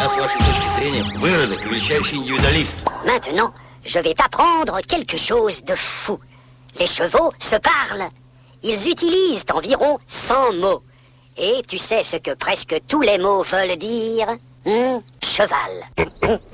Я, с вашей точки зрения, выродок, величайший индивидуалист. Maintenant, je vais t'apprendre quelque chose de fou. Les chevaux se parlent. Ils utilisent environ 100 mots. Et tu sais ce que presque tous les mots veulent dire? Cheval.